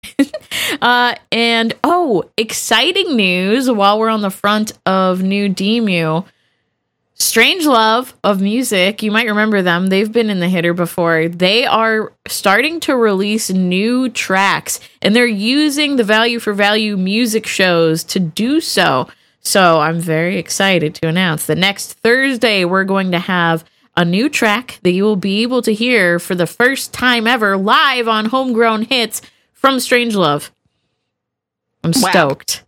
And exciting news while we're on the front of New Demu. Strangelove of Music, you might remember them. They've been in the hitter before. They are starting to release new tracks, and they're using the Value for Value music shows to do so. So I'm very excited to announce that next Thursday, we're going to have a new track that you will be able to hear for the first time ever live on Homegrown Hits from Strangelove. I'm stoked.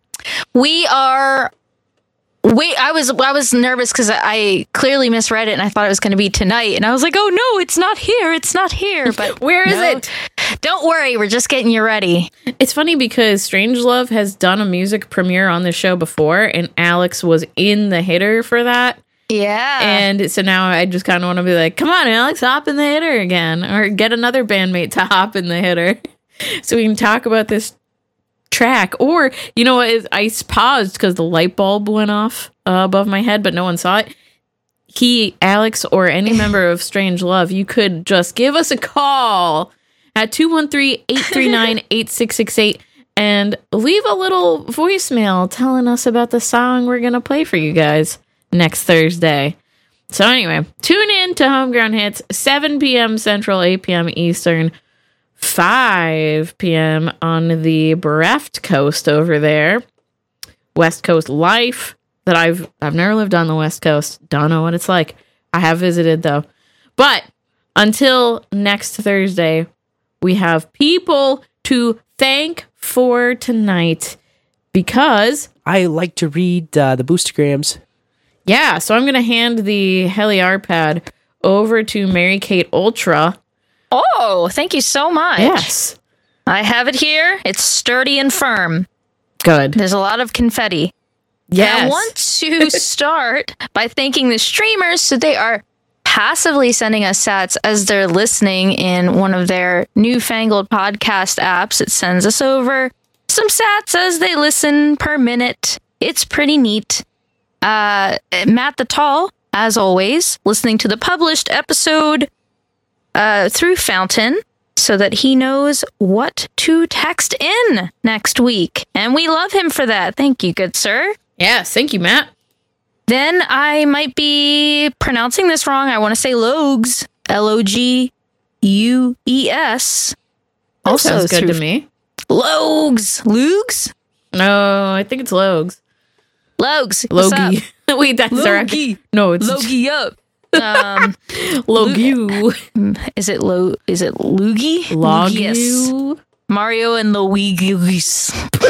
I was nervous because I clearly misread it and I thought it was going to be tonight. And I was like, oh no, it's not here. It's not here. But where is it? Don't worry. We're just getting you ready. It's funny because Strangelove has done a music premiere on the show before, and Alex was in the hitter for that. Yeah. And so now I just kind of want to be like, come on, Alex, hop in the hitter again, or get another bandmate to hop in the hitter so we can talk about this track. Or, you know what, I paused because the light bulb went off above my head, but no one saw it. Alex, or any member of Strangelove, you could just give us a call at 213-839-8668 and leave a little voicemail telling us about the song we're going to play for you guys next Thursday. So anyway, tune in to Homegrown Hits, 7 p.m. Central, 8 p.m. Eastern, 5 p.m. on the Breft Coast over there. West Coast life that I've never lived on the West Coast. Don't know what it's like. I have visited though. But until next Thursday, we have people to thank for tonight because I like to read the Boostergrams. Yeah, so I'm going to hand the HeliArpad over to Mary Kate Ultra. Oh, thank you so much. Yes. I have it here. It's sturdy and firm. Good. There's a lot of confetti. Yes. And I want to start by thanking the streamers. So they are passively sending us sats as they're listening in one of their newfangled podcast apps. It sends us over some sats as they listen per minute. It's pretty neat. Matt the Tall, as always, listening to the published episode through Fountain so that he knows what to text in next week. And we love him for that. Thank you, good sir. Yes, thank you, Matt. Then I might be pronouncing this wrong. I want to say Logues, Logues. Also sounds good to me. Logues. No, I think it's Logues. Logues. Logie. Wait, that's Logie. No, it's Logie up. Logu. Is it Luigi? Logu. Mario and Luigi's.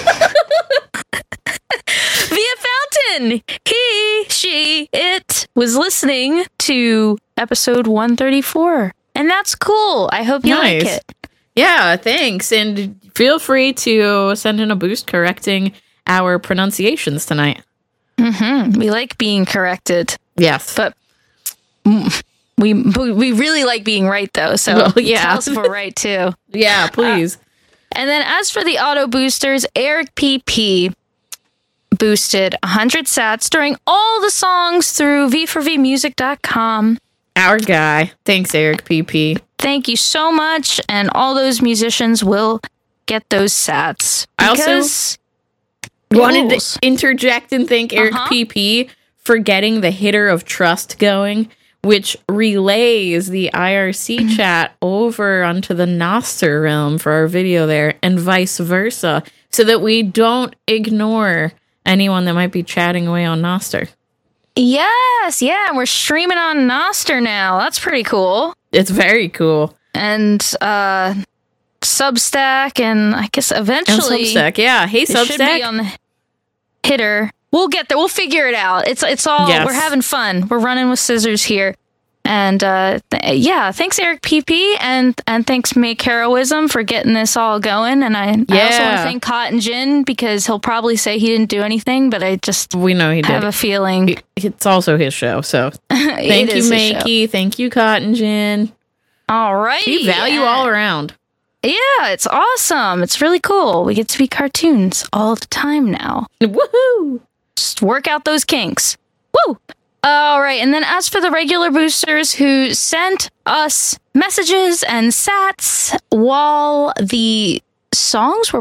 Via Fountain. He, she, it was listening to episode 134. And that's cool. I hope you like it. Yeah, thanks. And feel free to send in a boost correcting our pronunciations tonight. Mm-hmm. We like being corrected. Yes. But we really like being right, though. So tell us if we're right, too. Yeah, please. And then as for the auto boosters, Eric PP boosted 100 sats during all the songs through v4vmusic.com. Our guy. Thanks, Eric PP. Thank you so much. And all those musicians will get those sats. I also wanted to interject and thank Eric PP for getting the hitter of trust going, which relays the IRC chat over onto the Noster realm for our video there, and vice versa, so that we don't ignore anyone that might be chatting away on Noster. Yes, yeah, we're streaming on Noster now. That's pretty cool. It's very cool. And Substack, and I guess eventually... And Substack, yeah. Hey, Substack. It should be on the hitter. We'll get there. We'll figure it out. It's all... Yes. We're having fun. We're running with scissors here. And thanks Eric PP and thanks Make Heroism for getting this all going. And I also want to thank Cotton Gin because he'll probably say he didn't do anything, but we know he did. Have a feeling it's also his show. So thank you, Makey. Thank you, Cotton Gin. All right, value all around. Yeah, it's awesome. It's really cool. We get to be cartoons all the time now. Woohoo! Just work out those kinks. Woo! All right, and then as for the regular boosters who sent us messages and sats while the songs were